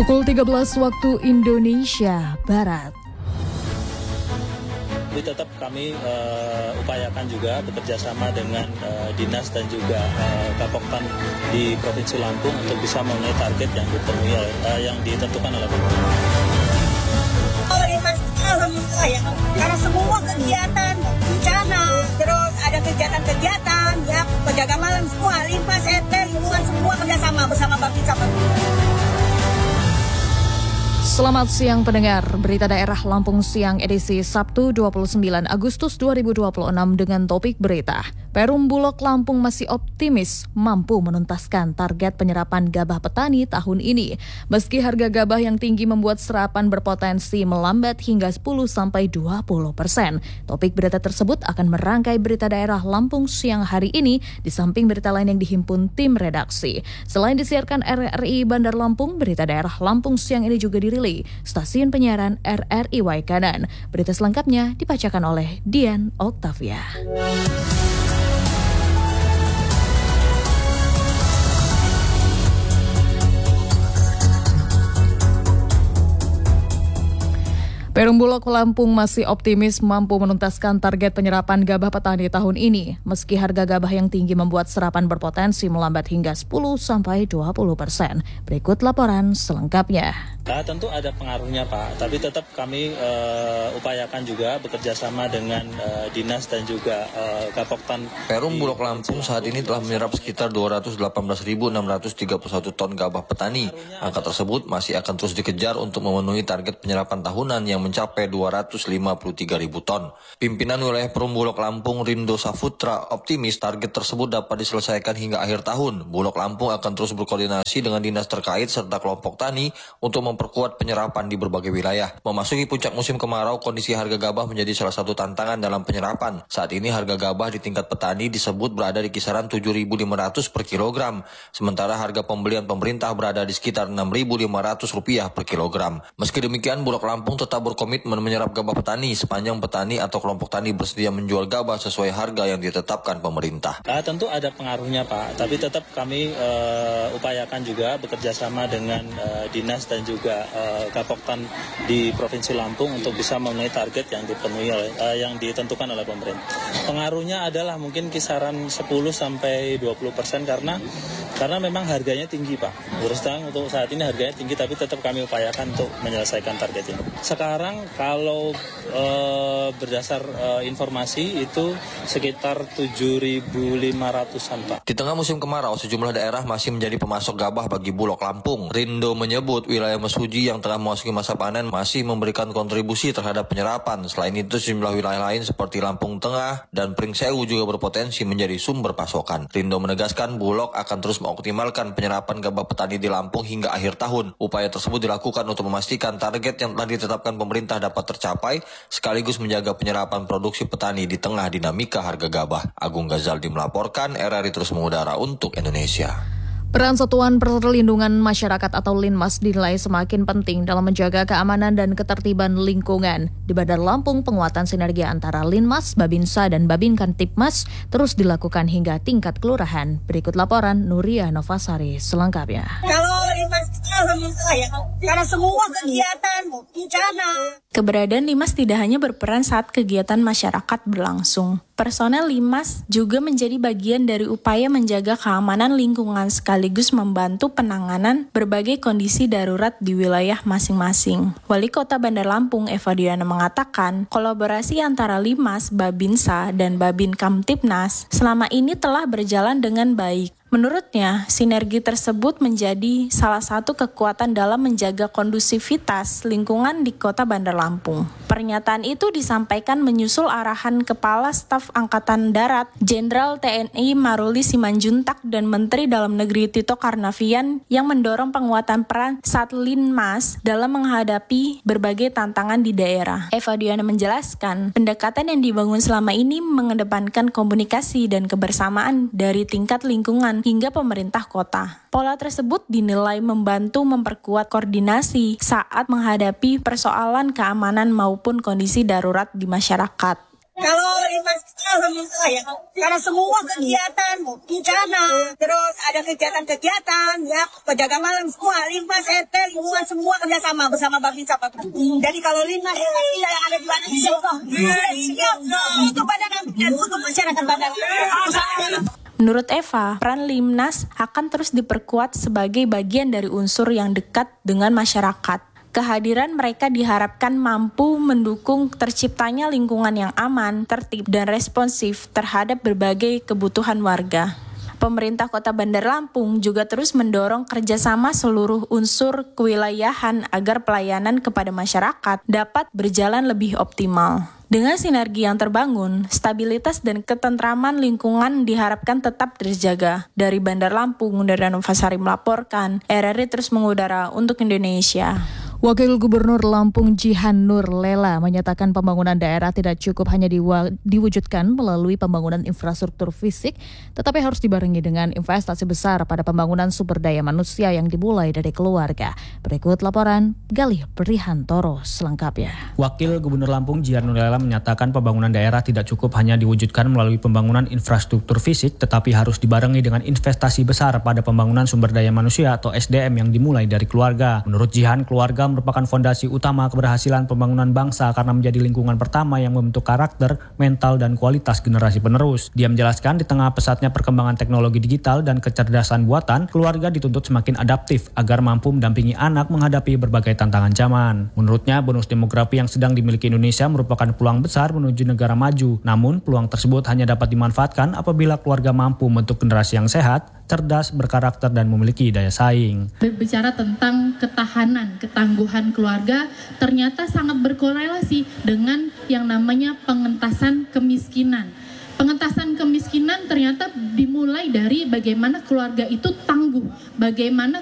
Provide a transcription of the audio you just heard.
Pukul 13 waktu Indonesia Barat. Jadi tetap kami upayakan juga bekerja sama dengan dinas dan juga Kapoktan di Provinsi Lampung untuk bisa memenuhi target yang yang ditentukan oleh pemerintah. Alhamdulillah ya, karena semua kegiatan bencana, terus ada kegiatan-kegiatan ya, penjaga malam semua, Linmas, RT, lingkungan semua kerjasama bersama Bapinsa. Selamat siang pendengar, berita daerah Lampung Siang edisi Sabtu 29 Agustus 2026 dengan topik berita. Perum Bulog Lampung masih optimis mampu menuntaskan target penyerapan gabah petani tahun ini. Meski harga gabah yang tinggi membuat serapan berpotensi melambat hingga 10-20%. Topik berita tersebut akan merangkai berita daerah Lampung Siang hari ini di samping berita lain yang dihimpun tim redaksi. Selain disiarkan RRI Bandar Lampung, berita daerah Lampung Siang ini juga dirilis stasiun penyiaran RRI Waikanan. Berita selengkapnya dibacakan oleh Dian Octavia. Perum Bulog Lampung masih optimis mampu menuntaskan target penyerapan gabah petani tahun ini. Meski harga gabah yang tinggi membuat serapan berpotensi melambat hingga 10-20%. Berikut laporan selengkapnya. Tentu ada pengaruhnya Pak, tapi tetap kami upayakan juga bekerja sama dengan dinas dan juga Kapoktan. Perum Bulog Lampung saat ini telah menyerap sekitar 218.631 ton gabah petani. Angka tersebut masih akan terus dikejar untuk memenuhi target penyerapan tahunan yang mencapai 253.000 ton. Pimpinan wilayah Perum Bulog Lampung Rindo Saputra optimis target tersebut dapat diselesaikan hingga akhir tahun. Bulog Lampung akan terus berkoordinasi dengan dinas terkait serta kelompok tani untuk memperkuat penyerapan di berbagai wilayah. Memasuki puncak musim kemarau, kondisi harga gabah menjadi salah satu tantangan dalam penyerapan. Saat ini harga gabah di tingkat petani disebut berada di kisaran 7.500 per kilogram, sementara harga pembelian pemerintah berada di sekitar Rp6.500 per kilogram. Meski demikian, Bulog Lampung tetap berkomitmen menyerap gabah petani sepanjang petani atau kelompok tani bersedia menjual gabah sesuai harga yang ditetapkan pemerintah. Tentu ada pengaruhnya Pak, tapi tetap kami upayakan juga bekerja sama dengan dinas dan juga Kapoktan di Provinsi Lampung untuk bisa memenuhi target yang yang ditentukan oleh pemerintah. Pengaruhnya adalah mungkin kisaran 10-20% karena memang harganya tinggi Pak. Terus terang untuk saat ini harganya tinggi, tapi tetap kami upayakan untuk menyelesaikan target ini. Sekarang kalau berdasar informasi itu sekitar 7.500-an Pak. Di tengah musim kemarau, sejumlah daerah masih menjadi pemasok gabah bagi Bulog Lampung. Rindo menyebut wilayah Mesuji yang tengah memasuki masa panen masih memberikan kontribusi terhadap penyerapan. Selain itu, sejumlah wilayah lain seperti Lampung Tengah dan Pringsewu juga berpotensi menjadi sumber pasokan. Rindo menegaskan Bulog akan terus mengoptimalkan penyerapan gabah petani di Lampung hingga akhir tahun. Upaya tersebut dilakukan untuk memastikan target yang telah ditetapkan pemerintah dapat tercapai, sekaligus menjaga penyerapan produksi petani di tengah dinamika harga gabah. Agung Ghazaldi melaporkan, RRI terus mengudara untuk Indonesia. Peran Satuan Perlindungan Masyarakat atau Linmas dinilai semakin penting dalam menjaga keamanan dan ketertiban lingkungan. Di Bandar Lampung, penguatan sinergi antara Linmas, Babinsa, dan Babin Kamtipmas terus dilakukan hingga tingkat kelurahan. Berikut laporan Nuria Novasari selengkapnya. Kalau Linmas, alhamdulillah ya, karena semua kegiatan bencana. Keberadaan Linmas tidak hanya berperan saat kegiatan masyarakat berlangsung. Personel Linmas juga menjadi bagian dari upaya menjaga keamanan lingkungan sekaligus membantu penanganan berbagai kondisi darurat di wilayah masing-masing. Wali Kota Bandar Lampung Eva Diana mengatakan, kolaborasi antara Linmas, Babinsa, dan Babin Kamtipnas selama ini telah berjalan dengan baik. Menurutnya, sinergi tersebut menjadi salah satu kekuatan dalam menjaga kondusivitas lingkungan di Kota Bandar Lampung. Pernyataan itu disampaikan menyusul arahan Kepala Staf Angkatan Darat, Jenderal TNI Maruli Simanjuntak dan Menteri Dalam Negeri Tito Karnavian yang mendorong penguatan peran Satlinmas dalam menghadapi berbagai tantangan di daerah. Eva Diana menjelaskan, pendekatan yang dibangun selama ini mengedepankan komunikasi dan kebersamaan dari tingkat lingkungan hingga pemerintah kota. Pola tersebut dinilai membantu memperkuat koordinasi saat menghadapi persoalan keamanan maupun kondisi darurat di masyarakat. Kalau investasi alhamdulillah ya, karena semua kegiatan bencana, terus ada kegiatan-kegiatan ya, penjaga malam semua, Linmas, RT, lingkungan semua kerjasama bersama Babinsa. Jadi kalau Linmas yang ada di Bandar siap untuk Bandar dan untuk masyarakat Bandar. Menurut Eva, peran Limnas akan terus diperkuat sebagai bagian dari unsur yang dekat dengan masyarakat. Kehadiran mereka diharapkan mampu mendukung terciptanya lingkungan yang aman, tertib, dan responsif terhadap berbagai kebutuhan warga. Pemerintah Kota Bandar Lampung juga terus mendorong kerjasama seluruh unsur kewilayahan agar pelayanan kepada masyarakat dapat berjalan lebih optimal. Dengan sinergi yang terbangun, stabilitas dan ketentraman lingkungan diharapkan tetap terjaga. Dari Bandar Lampung, Dari Novasari melaporkan, RRI terus mengudara untuk Indonesia. Wakil Gubernur Lampung Jihan Nur Lela menyatakan pembangunan daerah tidak cukup hanya diwujudkan melalui pembangunan infrastruktur fisik, tetapi harus dibarengi dengan investasi besar pada pembangunan sumber daya manusia yang dimulai dari keluarga. Berikut laporan Galih Prihantoro selengkapnya. Wakil Gubernur Lampung Jihan Nur Lela menyatakan pembangunan daerah tidak cukup hanya diwujudkan melalui pembangunan infrastruktur fisik, tetapi harus dibarengi dengan investasi besar pada pembangunan sumber daya manusia atau SDM yang dimulai dari keluarga. Menurut Jihan, keluarga merupakan fondasi utama keberhasilan pembangunan bangsa karena menjadi lingkungan pertama yang membentuk karakter, mental, dan kualitas generasi penerus. Dia menjelaskan di tengah pesatnya perkembangan teknologi digital dan kecerdasan buatan, keluarga dituntut semakin adaptif agar mampu mendampingi anak menghadapi berbagai tantangan zaman. Menurutnya, bonus demografi yang sedang dimiliki Indonesia merupakan peluang besar menuju negara maju. Namun, peluang tersebut hanya dapat dimanfaatkan apabila keluarga mampu membentuk generasi yang sehat, cerdas, berkarakter, dan memiliki daya saing. Berbicara tentang ketahanan, ketangguhan keluarga ternyata sangat berkorelasi dengan yang namanya pengentasan kemiskinan. Pengentasan kemiskinan ternyata dimulai dari bagaimana keluarga itu tangguh, bagaimana